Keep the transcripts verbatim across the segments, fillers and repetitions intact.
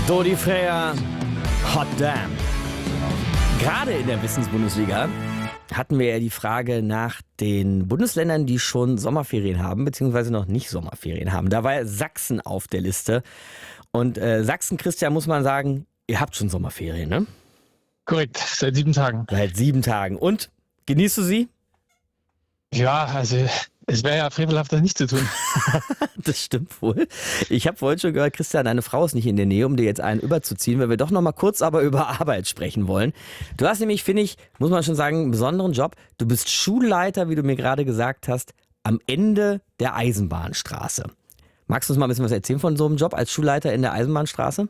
Dodi Freya, Hot Damn. Gerade in der Wissensbundesliga hatten wir ja die Frage nach den Bundesländern, die schon Sommerferien haben, beziehungsweise noch nicht Sommerferien haben. Da war ja Sachsen auf der Liste. Und äh, Sachsen, Christian, muss man sagen, ihr habt schon Sommerferien, ne? Korrekt, seit sieben Tagen. Seit sieben Tagen. Und, genießt du sie? Ja, also es wäre ja frevelhaft, das nicht zu tun. Das stimmt wohl. Ich habe vorhin schon gehört, Christian, deine Frau ist nicht in der Nähe, um dir jetzt einen überzuziehen, weil wir doch noch mal kurz aber über Arbeit sprechen wollen. Du hast nämlich, finde ich, muss man schon sagen, einen besonderen Job. Du bist Schulleiter, wie du mir gerade gesagt hast, am Ende der Eisenbahnstraße. Magst du uns mal ein bisschen was erzählen von so einem Job als Schulleiter in der Eisenbahnstraße?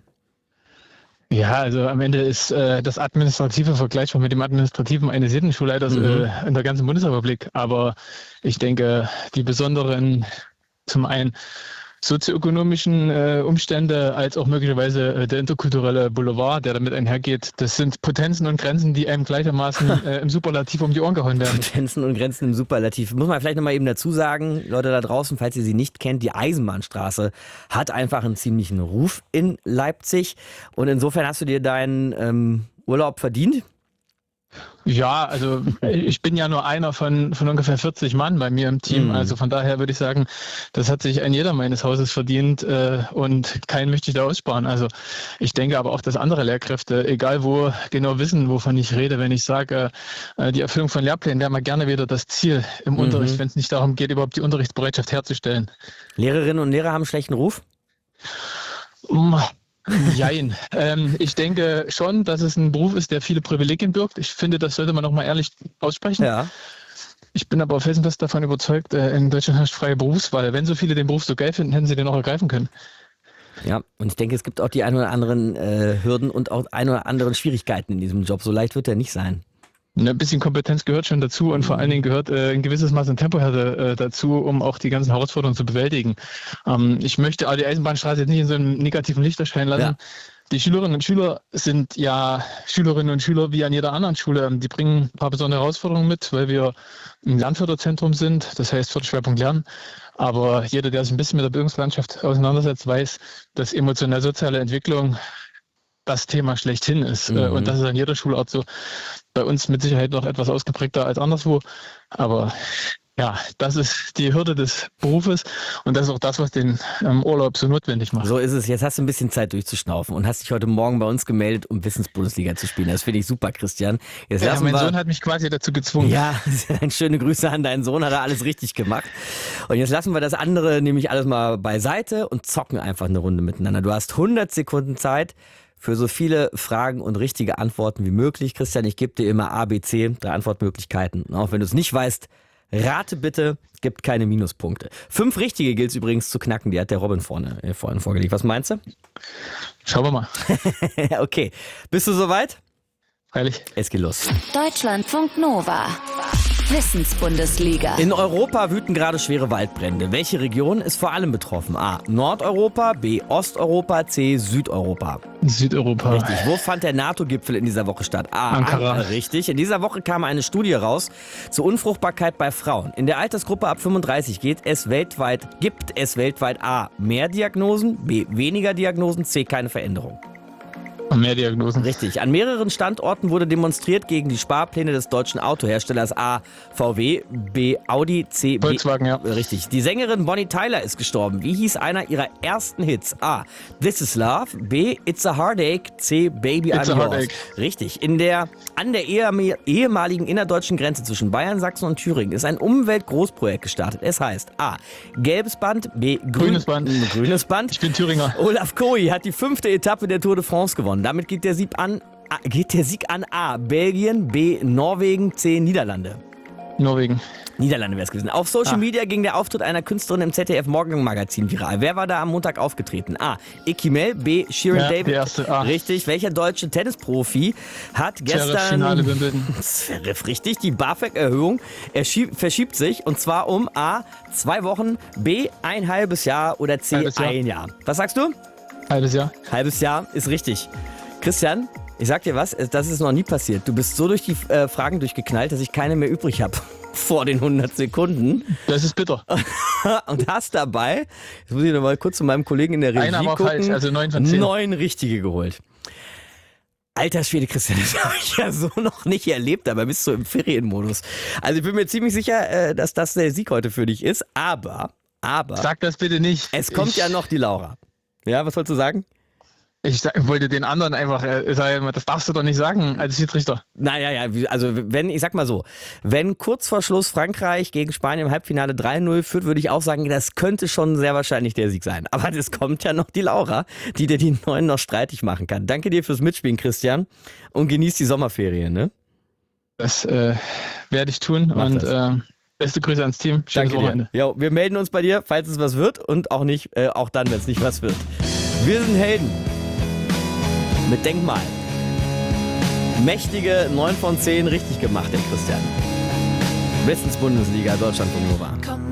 Ja, also am Ende ist äh, das Administrative vergleichbar mit dem Administrativen eines jeden Schulleiters mhm. äh, in der ganzen Bundesrepublik. Aber ich denke, die besonderen, zum einen sozioökonomischen äh, Umstände, als auch möglicherweise äh, der interkulturelle Boulevard, der damit einhergeht, das sind Potenzen und Grenzen, die einem gleichermaßen äh, im Superlativ um die Ohren gehauen werden. Potenzen und Grenzen im Superlativ. Muss man vielleicht nochmal eben dazu sagen, Leute da draußen, falls ihr sie nicht kennt, die Eisenbahnstraße hat einfach einen ziemlichen Ruf in Leipzig. Und insofern hast du dir deinen ähm, Urlaub verdient? Ja, also ich bin ja nur einer von, von ungefähr vierzig Mann bei mir im Team. Mhm. Also von daher würde ich sagen, das hat sich ein jeder meines Hauses verdient äh, und keinen möchte ich da aussparen. Also ich denke aber auch, dass andere Lehrkräfte, egal wo, genau wissen, wovon ich rede, wenn ich sage, äh, die Erfüllung von Lehrplänen wäre mal gerne wieder das Ziel im mhm. Unterricht, wenn es nicht darum geht, überhaupt die Unterrichtsbereitschaft herzustellen. Lehrerinnen und Lehrer haben einen schlechten Ruf? Um, Jein. ähm, ich denke schon, dass es ein Beruf ist, der viele Privilegien birgt. Ich finde, das sollte man noch mal ehrlich aussprechen. Ja. Ich bin aber felsenfest davon überzeugt, äh, in Deutschland herrscht freie Berufswahl. Wenn so viele den Beruf so geil finden, hätten sie den auch ergreifen können. Ja, und ich denke, es gibt auch die ein oder anderen äh, Hürden und auch ein oder anderen Schwierigkeiten in diesem Job. So leicht wird er nicht sein. Ein bisschen Kompetenz gehört schon dazu und vor allen Dingen gehört äh, ein gewisses Maß an Tempohärte äh, dazu, um auch die ganzen Herausforderungen zu bewältigen. Ähm, ich möchte aber die Eisenbahnstraße jetzt nicht in so einem negativen Licht erscheinen lassen. Ja. Die Schülerinnen und Schüler sind ja Schülerinnen und Schüler wie an jeder anderen Schule. Die bringen ein paar besondere Herausforderungen mit, weil wir ein Lernförderzentrum sind, das heißt Förderschwerpunkt Lernen. Aber jeder, der sich ein bisschen mit der Bildungslandschaft auseinandersetzt, weiß, dass emotional-soziale Entwicklung das Thema schlechthin ist. Mhm. Und das ist an jeder Schulart so. Bei uns mit Sicherheit noch etwas ausgeprägter als anderswo. Aber ja, das ist die Hürde des Berufes und das ist auch das, was den ähm, Urlaub so notwendig macht. So ist es. Jetzt hast du ein bisschen Zeit durchzuschnaufen und hast dich heute Morgen bei uns gemeldet, um Wissensbundesliga zu spielen. Das finde ich super, Christian. Jetzt ja, mein wir... Sohn hat mich quasi dazu gezwungen. Ja, schöne Grüße an deinen Sohn, hat er alles richtig gemacht. Und jetzt lassen wir das andere nämlich alles mal beiseite und zocken einfach eine Runde miteinander. Du hast hundert Sekunden Zeit für so viele Fragen und richtige Antworten wie möglich. Christian, ich gebe dir immer A, B, C, drei Antwortmöglichkeiten. Und auch wenn du es nicht weißt, rate bitte, gibt keine Minuspunkte. Fünf richtige gilt es übrigens zu knacken, die hat der Robin vorne, äh, vorhin vorgelegt. Was meinst du? Schauen wir mal. Okay, bist du soweit? Freilich. Es geht los. Deutschlandfunk Nova. Wissensbundesliga. In Europa wüten gerade schwere Waldbrände. Welche Region ist vor allem betroffen? A. Nordeuropa, B. Osteuropa, C. Südeuropa. Südeuropa. Richtig. Wo fand der NATO-Gipfel in dieser Woche statt? A. Ankara. Ankara. Richtig. In dieser Woche kam eine Studie raus zur Unfruchtbarkeit bei Frauen. In der Altersgruppe ab fünfunddreißig geht es weltweit, gibt es weltweit A. mehr Diagnosen, B. weniger Diagnosen, C. keine Veränderung. Mehr Diagnosen. Richtig. An mehreren Standorten wurde demonstriert gegen die Sparpläne des deutschen Autoherstellers A. V W, B. Audi, C. B. Volkswagen, ja. Richtig. Die Sängerin Bonnie Tyler ist gestorben. Wie hieß einer ihrer ersten Hits? A. This is Love, B. It's a Heartache, C. Baby It's I'm a Yours. Heartache. Richtig. In der, an der ehem- ehemaligen innerdeutschen Grenze zwischen Bayern, Sachsen und Thüringen ist ein Umweltgroßprojekt gestartet. Es heißt A. Gelbes Band, B. Grün, Grünes Band. Grünes Band. Ich bin Thüringer. Olaf Kohi hat die fünfte Etappe der Tour de France gewonnen. Damit geht der Sieg an, geht der Sieg an A. Belgien, B. Norwegen, C. Niederlande. Norwegen. Niederlande wäre es gewesen. Auf Social Ah. Media ging der Auftritt einer Künstlerin im Z D F-Morgenmagazin viral. Wer war da am Montag aufgetreten? A. Ikimel, B. Shirin Ja, David. die erste. A. Richtig. Welcher deutsche Tennisprofi hat Zverev, gestern... Finale Wimbledon. Zverev, richtig. Die BAföG-Erhöhung erschie- verschiebt sich und zwar um A. zwei Wochen, B. ein halbes Jahr oder C. Halbes Jahr. ein Jahr. Was sagst du? Halbes Jahr. Halbes Jahr ist richtig. Christian, ich sag dir was, das ist noch nie passiert. Du bist so durch die äh, Fragen durchgeknallt, dass ich keine mehr übrig habe. vor den hundert Sekunden. Das ist bitter. Und hast dabei, jetzt muss ich noch mal kurz zu meinem Kollegen in der Regie Einer war gucken, falsch, also neun von zehn. neun richtige geholt. Alter Schwede, Christian, das habe ich ja so noch nicht erlebt, aber bist du im Ferienmodus. Also ich bin mir ziemlich sicher, dass das der Sieg heute für dich ist, aber, aber... Sag das bitte nicht. Es kommt ich, ja noch die Laura. Ja, was wolltest du sagen? Ich sag, wollte den anderen einfach, äh, sagen, das darfst du doch nicht sagen als Schiedsrichter. Naja, ja, also wenn, ich sag mal so, wenn kurz vor Schluss Frankreich gegen Spanien im Halbfinale drei null führt, würde ich auch sagen, das könnte schon sehr wahrscheinlich der Sieg sein. Aber es kommt ja noch die Laura, die dir die neun noch streitig machen kann. Danke dir fürs Mitspielen, Christian, und genieß die Sommerferien, ne? Das äh, werde ich tun. Mach und das. äh, beste Grüße ans Team. Schönes Danke Wochenende. dir. Ja, wir melden uns bei dir, falls es was wird, und auch nicht, äh, auch dann, wenn es nicht was wird. Wir sind Helden. Mit Denkmal. Mächtige neun von zehn richtig gemacht, der Christian. Westens Bundesliga, Deutschland von Nova.